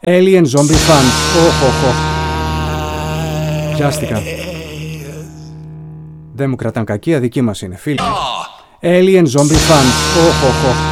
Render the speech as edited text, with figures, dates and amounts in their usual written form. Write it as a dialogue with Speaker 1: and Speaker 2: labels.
Speaker 1: Alien Zombie Fans. Πιάστηκα. Δεν μου κρατάνε κακία, δική μας είναι, φίλοι. Alien Zombie Fans.